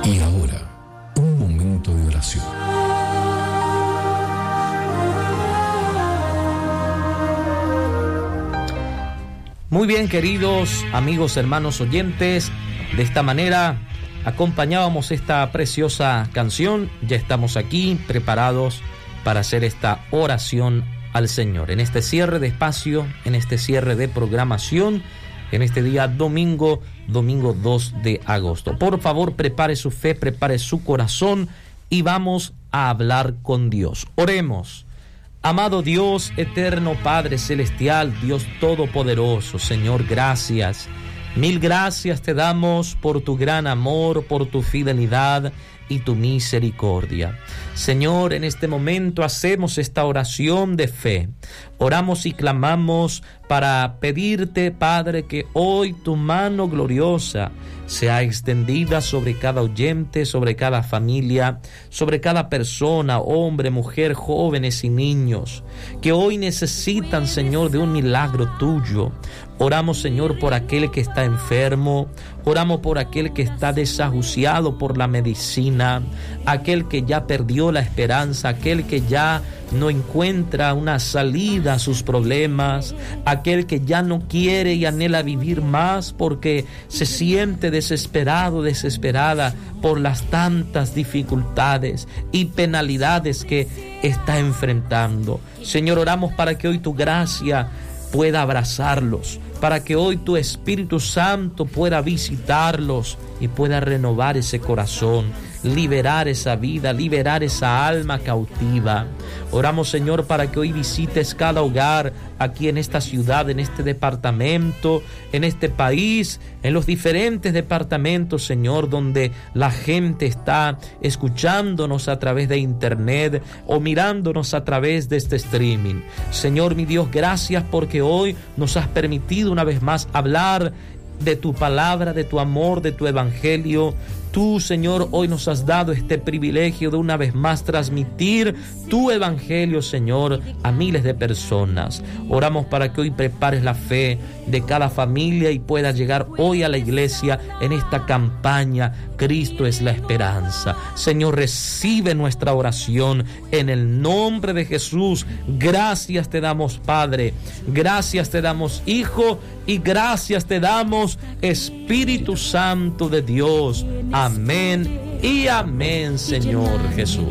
Y ahora, un momento de oración. Muy bien, queridos amigos, hermanos oyentes, de esta manera acompañábamos esta preciosa canción. Ya estamos aquí preparados para hacer esta oración al Señor. En este cierre de espacio, en este cierre de programación, en este día domingo 2 de agosto. Por favor, prepare su fe, prepare su corazón y vamos a hablar con Dios. Oremos. Amado Dios, eterno Padre celestial, Dios todopoderoso, Señor, gracias. Mil gracias te damos por tu gran amor, por tu fidelidad y tu misericordia. Señor, en este momento hacemos esta oración de fe. Oramos y clamamos para pedirte, Padre, que hoy tu mano gloriosa sea extendida sobre cada oyente, sobre cada familia, sobre cada persona, hombre, mujer, jóvenes y niños, que hoy necesitan, Señor, de un milagro tuyo. Oramos, Señor, por aquel que está enfermo, oramos por aquel que está desahuciado por la medicina, aquel que ya perdió la esperanza, aquel que ya no encuentra una salida a sus problemas, aquel que ya no quiere y anhela vivir más porque se siente desesperado, desesperada por las tantas dificultades y penalidades que está enfrentando. Señor, oramos para que hoy tu gracia pueda abrazarlos, para que hoy tu Espíritu Santo pueda visitarlos y pueda renovar ese corazón, liberar esa vida, liberar esa alma cautiva. Oramos, Señor, para que hoy visites cada hogar aquí en esta ciudad, en este departamento, en este país, en los diferentes departamentos, Señor, donde la gente está escuchándonos a través de internet o mirándonos a través de este streaming. Señor, mi Dios, gracias porque hoy nos has permitido una vez más hablar de tu palabra, de tu amor, de tu evangelio. Tú, Señor, hoy nos has dado este privilegio de una vez más transmitir tu evangelio, Señor, a miles de personas. Oramos para que hoy prepares la fe de cada familia y pueda llegar hoy a la iglesia en esta campaña. Cristo es la esperanza. Señor, recibe nuestra oración en el nombre de Jesús. Gracias te damos, Padre. Gracias te damos, Hijo, y gracias te damos, Espíritu Santo de Dios. Amén y amén, Señor Jesús.